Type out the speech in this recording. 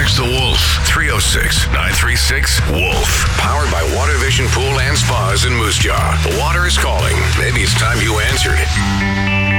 Text the Wolf 306-936-WOLF. Powered by Water Vision Pool and Spas in Moose Jaw. The water is calling. Maybe it's time you answered.